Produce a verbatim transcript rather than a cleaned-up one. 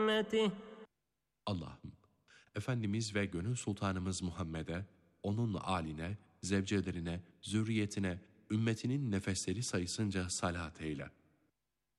أمته. Allah'ım, Efendimiz ve Gönül Sultanımız Muhammed'e, onun âline, zevcelerine, zürriyetine, ümmetinin nefesleri sayısınca salat eyle.